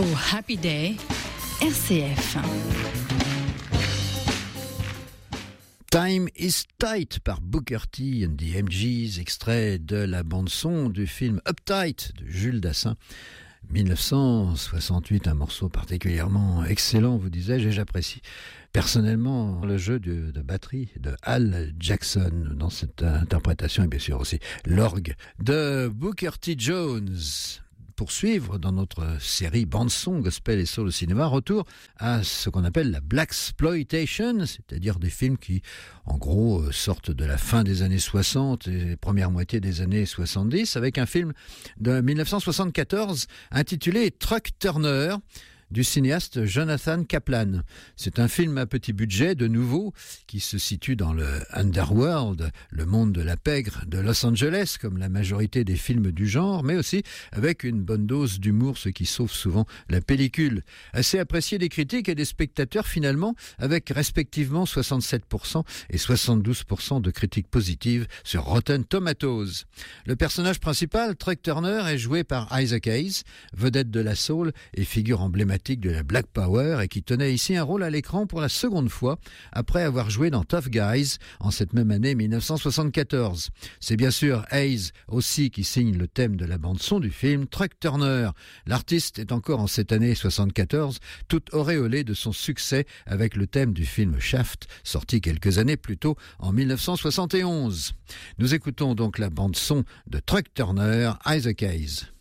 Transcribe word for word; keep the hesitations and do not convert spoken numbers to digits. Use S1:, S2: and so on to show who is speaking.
S1: Pour Happy Day, R C F.
S2: Time is Tight par Booker T and the M Gs, extrait de la bande-son du film Uptight de Jules Dassin. dix-neuf cent soixante-huit, un morceau particulièrement excellent, vous disais-je, et j'apprécie personnellement le jeu de, de batterie de Al Jackson dans cette interprétation, et bien sûr aussi l'orgue de Booker T. Jones. Poursuivre dans notre série bande-son, gospel et soul au cinéma, retour à ce qu'on appelle la blaxploitation, c'est-à-dire des films qui, en gros, sortent de la fin des années soixante et première moitié des années soixante-dix, avec un film de dix-neuf cent soixante-quatorze intitulé Truck Turner, du cinéaste Jonathan Kaplan. C'est un film à petit budget, de nouveau, qui se situe dans le underworld, le monde de la pègre de Los Angeles, comme la majorité des films du genre, mais aussi avec une bonne dose d'humour, ce qui sauve souvent la pellicule. Assez apprécié des critiques et des spectateurs finalement, avec respectivement soixante-sept pour cent et soixante-douze pour cent de critiques positives sur Rotten Tomatoes. Le personnage principal, Truck Turner, est joué par Isaac Hayes, vedette de la soul et figure emblématique de la Black Power, et qui tenait ici un rôle à l'écran pour la seconde fois après avoir joué dans Tough Guys en cette même année dix-neuf cent soixante-quatorze. C'est bien sûr Hayes aussi qui signe le thème de la bande-son du film Truck Turner. L'artiste est encore en cette année soixante-quatorze tout auréolé de son succès avec le thème du film Shaft, sorti quelques années plus tôt en dix-neuf cent soixante et onze. Nous écoutons donc la bande-son de Truck Turner, Isaac Hayes.